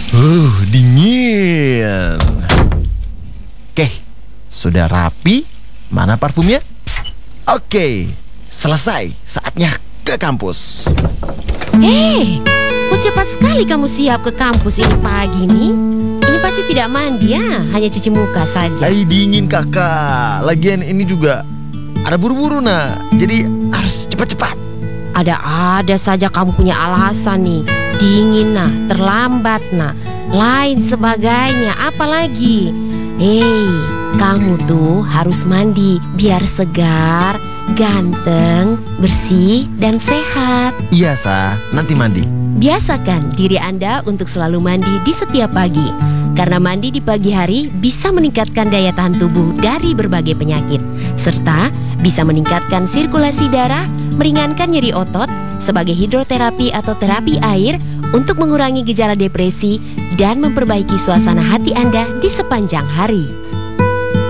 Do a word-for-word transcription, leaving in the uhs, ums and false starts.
Uh, dingin. Oke, sudah rapi. Mana parfumnya? Oke, selesai. Saatnya ke kampus. Hei, kok cepat sekali kamu siap ke kampus ini pagi nih? Ini pasti tidak mandi ya, hanya cuci muka saja. Ay, dingin kakak. Lagian ini juga ada buru-buru nah. Jadi harus cepat-cepat. Ada-ada saja kamu punya alasan nih. Dingin nah, terlambat nah, lain sebagainya, apalagi. Hei, kamu tuh harus mandi biar segar, ganteng, bersih, dan sehat. Iya, Sa. Nanti mandi. Biasakan diri Anda untuk selalu mandi di setiap pagi. Karena mandi di pagi hari bisa meningkatkan daya tahan tubuh dari berbagai penyakit, serta bisa meningkatkan sirkulasi darah, meringankan nyeri otot, sebagai hidroterapi atau terapi air untuk mengurangi gejala depresi dan memperbaiki suasana hati Anda di sepanjang hari.